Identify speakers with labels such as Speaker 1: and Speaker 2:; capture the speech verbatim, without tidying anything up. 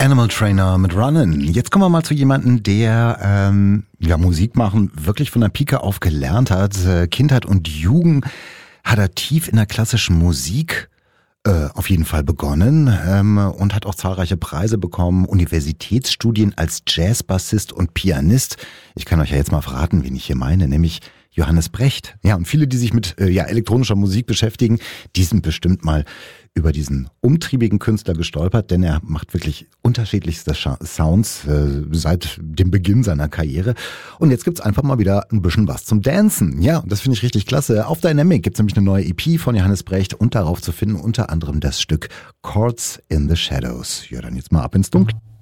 Speaker 1: Animal Trainer mit Runnin'. Jetzt kommen wir mal zu jemandem, der ähm, ja, Musik machen wirklich von der Pike auf gelernt hat. Äh, Kindheit und Jugend hat er tief in der klassischen Musik äh, auf jeden Fall begonnen ähm, und hat auch zahlreiche Preise bekommen, Universitätsstudien als Jazzbassist und Pianist. Ich kann euch ja jetzt mal verraten, wen ich hier meine, nämlich Johannes Brecht. Ja, und viele, die sich mit äh, ja, elektronischer Musik beschäftigen, die sind bestimmt mal über diesen umtriebigen Künstler gestolpert, denn er macht wirklich unterschiedlichste Sounds äh, seit dem Beginn seiner Karriere. Und jetzt gibt's einfach mal wieder ein bisschen was zum Dancen. Ja, und das finde ich richtig klasse. Auf Dynamic gibt's nämlich eine neue E P von Johannes Brecht und darauf zu finden unter anderem das Stück Chords in the Shadows. Ja, dann jetzt mal ab ins Dunkel.